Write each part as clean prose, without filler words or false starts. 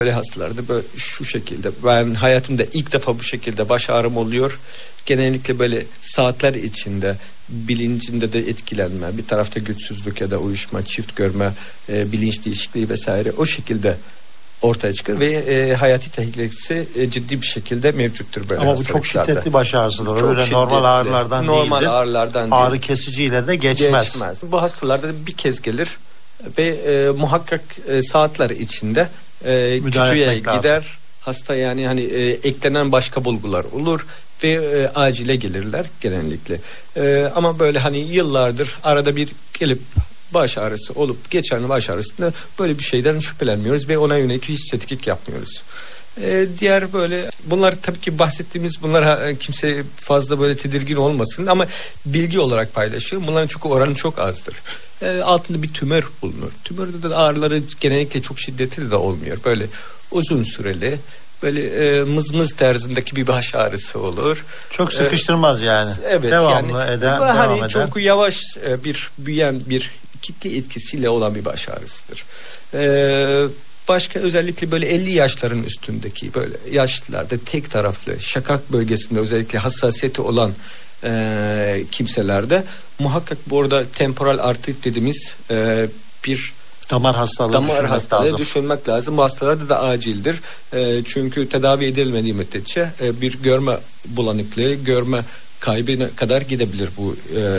Böyle hastalarda böyle şu şekilde, ben hayatımda ilk defa bu şekilde baş ağrım oluyor. Genellikle böyle saatler içinde bilincinde de etkilenme, bir tarafta güçsüzlük ya da uyuşma, çift görme, bilinç değişikliği vesaire o şekilde ortaya çıkar ve hayati tehlikesi ciddi bir şekilde mevcuttur böyle. Ama bu çok şiddetli baş ağrısıdır. Çok öyle şiddetli, normal ağrılardan normal değildir. ağrılardan Ağrı değil. kesiciyle de geçmez. Bu hastalarda bir kez gelir ve muhakkak saatler içinde kütüğe gider. Lazım. Hasta yani hani eklenen başka bulgular olur ve acile gelirler genellikle. Ama böyle hani yıllardır arada bir gelip baş ağrısı olup geçen baş ağrısında böyle bir şeyden şüphelenmiyoruz ve ona yönelik hiç tetkik yapmıyoruz. Diğer böyle bunlar tabii ki bahsettiğimiz bunlar kimse fazla böyle tedirgin olmasın ama bilgi olarak paylaşıyorum. Bunların çok oranı çok azdır. Altında bir tümör bulunur. Tümörde de ağrıları genellikle çok şiddetli de olmuyor. Böyle uzun süreli böyle mızmız tarzındaki bir baş ağrısı olur. Çok sıkıştırmaz yani. Evet devamlı yani eden, hani eden. çok yavaş bir büyüyen bir kitle etkisiyle olan bir baş ağrısıdır. Başka özellikle böyle 50 yaşların üstündeki böyle yaşlılarda tek taraflı şakak bölgesinde özellikle hassasiyeti olan kimselerde muhakkak bu arada temporal artrit dediğimiz bir damar hastalığı düşünmek lazım. Bu hastalarda da acildir. Çünkü tedavi edilmediği müddetçe bir görme bulanıklığı, görme kaybına kadar gidebilir bu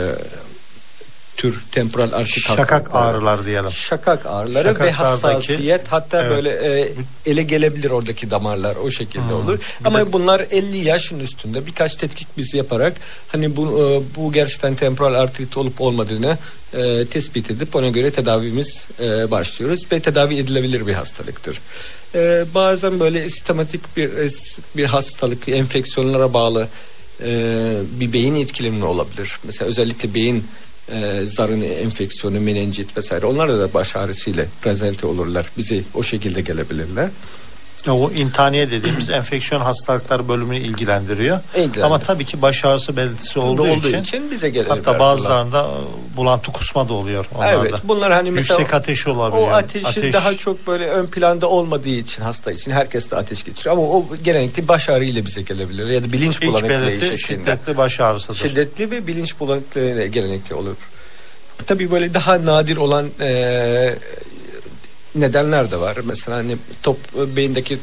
tür temporal artrit şakak ağrılar diyelim. Şakak ağrıları ve hassasiyet hatta evet. Böyle ele gelebilir oradaki damarlar o şekilde olur. Ama bunlar 50 yaşın üstünde birkaç tetkik biz yaparak hani bu gerçekten temporal artrit olup olmadığını tespit edip ona göre tedavimiz başlıyoruz ve tedavi edilebilir bir hastalıktır. Bazen böyle sistematik bir hastalık, enfeksiyonlara bağlı bir beyin etkilenimi olabilir. Mesela özellikle beyin zarını enfeksiyonu, menenjit vesaire onlarda da baş ağrısıyla prezente olurlar. Bize o şekilde gelebilirler. O intihaniye dediğimiz enfeksiyon hastalıklar bölümünü ilgilendiriyor. Ama tabii ki baş ağrısı belirtisi olduğu için bize gelebilirler. Hatta bazılarında bulantı kusma da oluyor onlarda. Evet, bunlar hani mesela yüksek ateş olabiliyor. O ateşin daha çok böyle ön planda olmadığı için hasta için herkes de ateş geçiriyor ama o genellikle baş ağrıyla bize gelebilir ya da bilinç bulanıklığı şeklinde. Şiddetli baş ağrısıdır. Şiddetli ve bilinç bulanıklığı genellikle olur. Tabii böyle daha nadir olan nedenler de var. Mesela hani beyindeki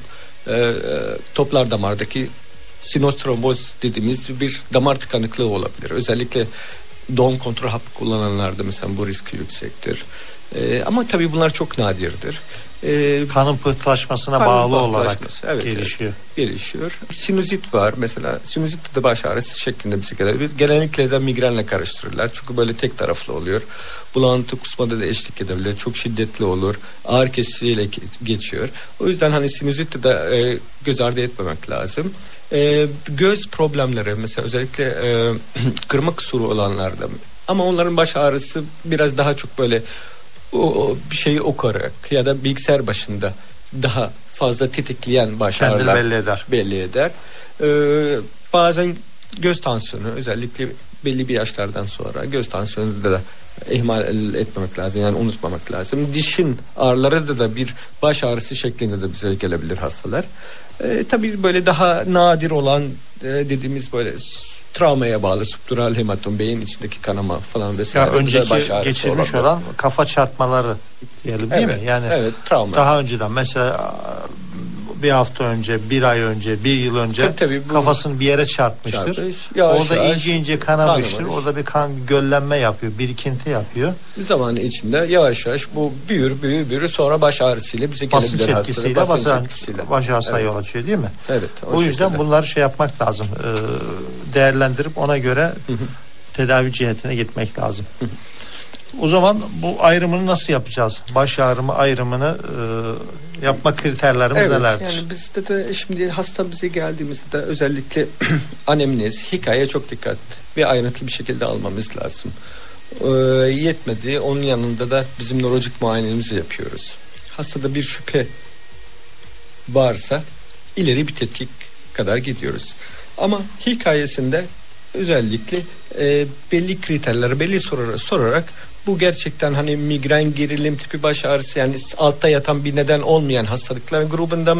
toplar damardaki sinostromboz dediğimiz bir damar tıkanıklığı olabilir. Özellikle doğum kontrol hapı kullananlarda mesela bu risk yüksektir. Ama tabii bunlar çok nadirdir. Kanın pıhtılaşmasına bağlı olarak gelişiyor. Gelişiyor. Sinüzit var mesela. Sinüzit de baş ağrısı şeklinde bir şey gelebilir. Genellikle de migrenle karıştırırlar. Çünkü böyle tek taraflı oluyor. Bulantı kusmada da eşlik edebilir. Çok şiddetli olur. Ağrı kesiciyle geçiyor. O yüzden hani sinüzit de göz ardı etmemek lazım. Göz problemleri mesela özellikle kırma kusuru olanlarda ama onların baş ağrısı biraz daha çok böyle bir şeyi okuyarak ya da bilgisayar başında daha fazla tetikleyen baş ağrılar belli eder. Bazen göz tansiyonu özellikle belli bir yaşlardan sonra göz tansiyonu da ihmal etmemek lazım yani unutmamak lazım. Dişin ağrıları da bir baş ağrısı şeklinde de bize gelebilir hastalar. Tabii böyle daha nadir olan dediğimiz böyle travmaya bağlı subdural hematom, beyin içindeki kanama falan vesaire. Önceki geçirmiş olan kafa çarpmaları diyelim değil mi? Yani evet, travma. Daha önceden mesela bir hafta önce, bir ay önce, bir yıl önce tabii kafasını bir yere çarpmıştır. Orada ince kanamıştır. Orada bir kan göllenme yapıyor, birikinti yapıyor. Zaman içinde yavaş yavaş bu büyür sonra baş ağrısıyla bize gelebilir hastalığı. Basınç etkisiyle baş ağrısına yol açıyor değil mi? Evet. O yüzden bunları yapmak lazım. Değerlendirip ona göre tedavi cihetine gitmek lazım. O zaman bu ayrımını nasıl yapacağız? Baş ağrımı ayrımını yapma kriterlerimiz nelerdir? Yani bizde de şimdi hasta bize geldiğimizde de özellikle anemnez, hikaye çok dikkat ve ayrıntılı bir şekilde almamız lazım. Yetmedi. Onun yanında da bizim nörolojik muayenemizi yapıyoruz. Hastada bir şüphe varsa ileri bir tetkik kadar gidiyoruz. Ama hikayesinde özellikle belli kriterleri belli sorarak Bu gerçekten hani migren, gerilim tipi baş ağrısı, yani altta yatan bir neden olmayan hastalıkların grubunda